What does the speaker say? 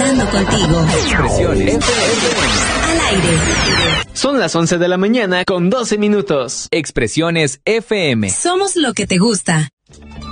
conectando contigo. Expresiones Al aire. Son las 11 de la mañana con 12 minutos. Expresiones FM. Somos lo que te gusta.